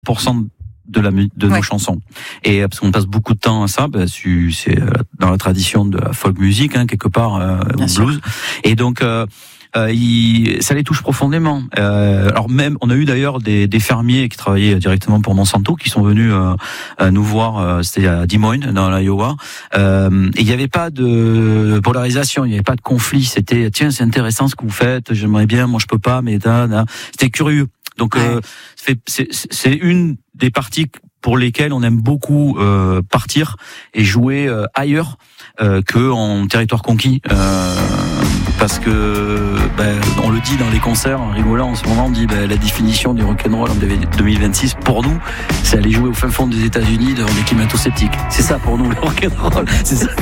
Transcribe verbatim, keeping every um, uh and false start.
pour cent de la de nos ouais. chansons. Et parce qu'on passe beaucoup de temps à ça, bah, c'est dans la tradition de la folk music, hein, quelque part, euh, ou blues. Et donc, euh, euh, il, ça les touche profondément. Euh, alors même, on a eu d'ailleurs des, des fermiers qui travaillaient directement pour Monsanto, qui sont venus euh, à nous voir. Euh, C'était à Des Moines, dans l'Iowa. Euh, et il n'y avait pas de polarisation, il n'y avait pas de conflit. C'était tiens, c'est intéressant ce que vous faites. J'aimerais bien, moi je peux pas, mais da, da. C'était curieux. Donc ouais. euh, c'est, c'est une des parties pour lesquelles on aime beaucoup euh, partir et jouer euh, ailleurs euh, que en territoire conquis, euh, parce que ben, on le dit dans les concerts en rigolant en ce moment, on dit ben, la définition du rock'n'roll en deux mille vingt-six pour nous, c'est aller jouer au fin fond des États-Unis devant des climato-sceptiques. C'est ça pour nous le rock'n'roll. C'est ça.